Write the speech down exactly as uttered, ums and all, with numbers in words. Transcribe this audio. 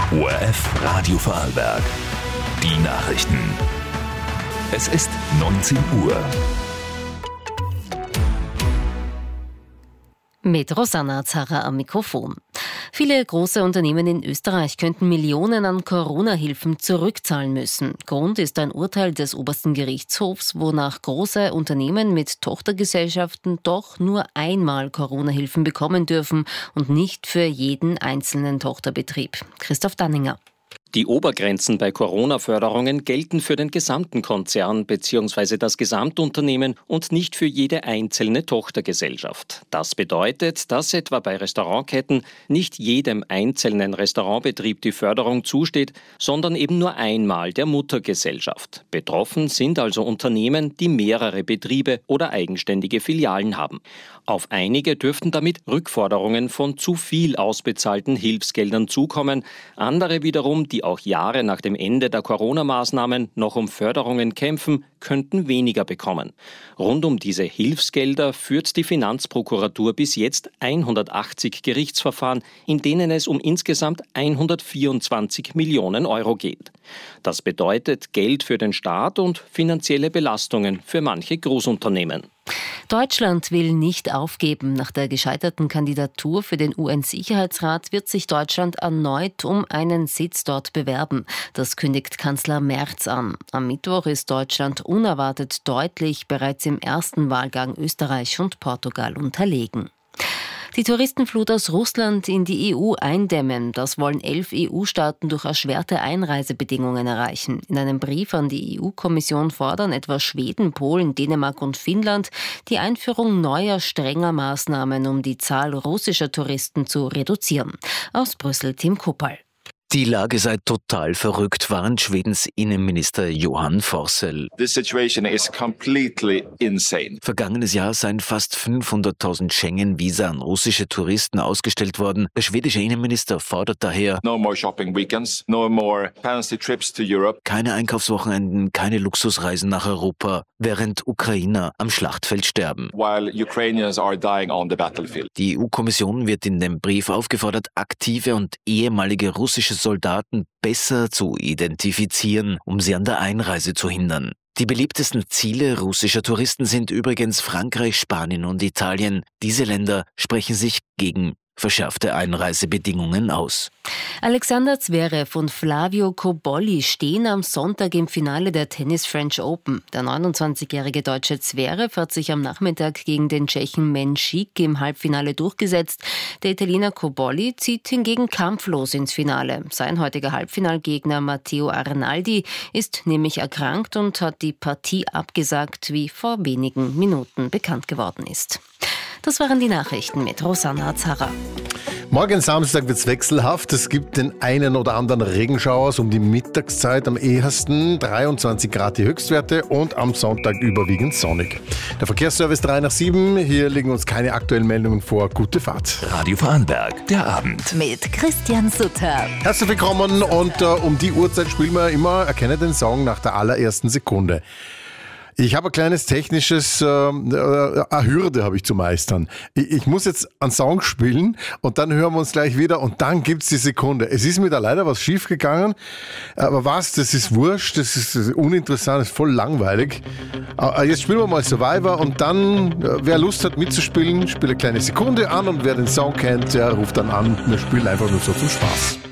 O R F Radio Vorarlberg. Die Nachrichten. Es ist neunzehn Uhr. Mit Rosanna Zarra am Mikrofon. Viele große Unternehmen in Österreich könnten Millionen an Corona-Hilfen zurückzahlen müssen. Grund ist ein Urteil des obersten Gerichtshofs, wonach große Unternehmen mit Tochtergesellschaften doch nur einmal Corona-Hilfen bekommen dürfen und nicht für jeden einzelnen Tochterbetrieb. Christoph Danninger. Die Obergrenzen bei Corona-Förderungen gelten für den gesamten Konzern bzw. das Gesamtunternehmen und nicht für jede einzelne Tochtergesellschaft. Das bedeutet, dass etwa bei Restaurantketten nicht jedem einzelnen Restaurantbetrieb die Förderung zusteht, sondern eben nur einmal der Muttergesellschaft. Betroffen sind also Unternehmen, die mehrere Betriebe oder eigenständige Filialen haben. Auf einige dürften damit Rückforderungen von zu viel ausbezahlten Hilfsgeldern zukommen, andere wiederum, die auch Jahre nach dem Ende der Corona-Maßnahmen noch um Förderungen kämpfen, könnten weniger bekommen. Rund um diese Hilfsgelder führt die Finanzprokuratur bis jetzt hundertachtzig Gerichtsverfahren, in denen es um insgesamt hundertvierundzwanzig Millionen Euro geht. Das bedeutet Geld für den Staat und finanzielle Belastungen für manche Großunternehmen. Deutschland will nicht aufgeben. Nach der gescheiterten Kandidatur für den U N-Sicherheitsrat wird sich Deutschland erneut um einen Sitz dort bewerben. Das kündigt Kanzler Merz an. Am Mittwoch ist Deutschland unerwartet deutlich bereits im ersten Wahlgang Österreich und Portugal unterlegen. Die Touristenflut aus Russland in die E U eindämmen. Das wollen elf E U-Staaten durch erschwerte Einreisebedingungen erreichen. In einem Brief an die E U-Kommission fordern etwa Schweden, Polen, Dänemark und Finnland die Einführung neuer, strenger Maßnahmen, um die Zahl russischer Touristen zu reduzieren. Aus Brüssel Tim Kuppal. Die Lage sei total verrückt, warnt Schwedens Innenminister Johan Forssell. This situation is completely insane. Vergangenes Jahr seien fast fünfhunderttausend Schengen-Visa an russische Touristen ausgestellt worden. Der schwedische Innenminister fordert daher: No more shopping weekends, no more fancy trips to Europe. Keine Einkaufswochenenden, keine Luxusreisen nach Europa, während Ukrainer am Schlachtfeld sterben. While Ukrainians are dying on the battlefield. Die E U-Kommission wird in dem Brief aufgefordert, aktive und ehemalige russische Soldaten besser zu identifizieren, um sie an der Einreise zu hindern. Die beliebtesten Ziele russischer Touristen sind übrigens Frankreich, Spanien und Italien. Diese Länder sprechen sich gegen verschärfte Einreisebedingungen aus. Alexander Zverev und Flavio Cobolli stehen am Sonntag im Finale der Tennis French Open. Der neunundzwanzigjährige deutsche Zverev hat sich am Nachmittag gegen den Tschechen Menchik im Halbfinale durchgesetzt. Der Italiener Cobolli zieht hingegen kampflos ins Finale. Sein heutiger Halbfinalgegner Matteo Arnaldi ist nämlich erkrankt und hat die Partie abgesagt, wie vor wenigen Minuten bekannt geworden ist. Das waren die Nachrichten mit Rosanna Zarra. Morgen Samstag wird es wechselhaft. Es gibt den einen oder anderen Regenschauer um die Mittagszeit am ehesten. dreiundzwanzig Grad die Höchstwerte und am Sonntag überwiegend sonnig. Der Verkehrsservice drei nach sieben. Hier liegen uns keine aktuellen Meldungen vor. Gute Fahrt. Radio Vorarlberg, der Abend. Mit Christian Sutter. Herzlich willkommen und äh, um die Uhrzeit spielen wir immer Erkenne den Song nach der allerersten Sekunde. Ich habe ein kleines technisches, äh, eine Hürde habe ich zu meistern. Ich, ich muss jetzt einen Song spielen und dann hören wir uns gleich wieder und dann gibt's die Sekunde. Es ist mir da leider was schief gegangen, aber was, das ist wurscht, das ist uninteressant, das ist voll langweilig. Aber jetzt spielen wir mal Survivor und dann, wer Lust hat mitzuspielen, spielt eine kleine Sekunde an und wer den Song kennt, der ruft dann an. Wir spielen einfach nur so zum Spaß.